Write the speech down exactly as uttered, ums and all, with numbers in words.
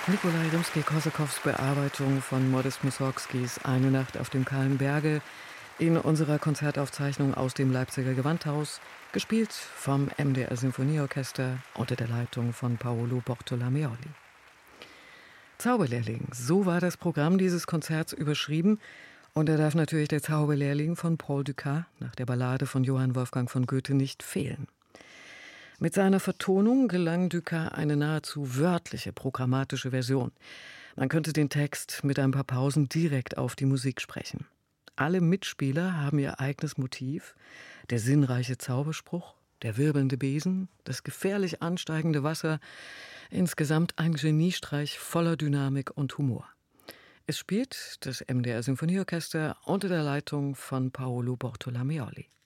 Nikolai Rimskij-Korsakows Bearbeitung von Modest Mussorgskis Eine Nacht auf dem kahlen Berge in unserer Konzertaufzeichnung aus dem Leipziger Gewandhaus, gespielt vom M D R Sinfonieorchester unter der Leitung von Paolo Bortolomeoli. Zauberlehrling, so war das Programm dieses Konzerts überschrieben, und da darf natürlich der Zauberlehrling von Paul Dukas nach der Ballade von Johann Wolfgang von Goethe nicht fehlen. Mit seiner Vertonung gelang Dukas eine nahezu wörtliche programmatische Version. Man könnte den Text mit ein paar Pausen direkt auf die Musik sprechen. Alle Mitspieler haben ihr eigenes Motiv: der sinnreiche Zauberspruch, der wirbelnde Besen, das gefährlich ansteigende Wasser, insgesamt ein Geniestreich voller Dynamik und Humor. Es spielt das M D R Sinfonieorchester unter der Leitung von Paolo Bortolomeoli.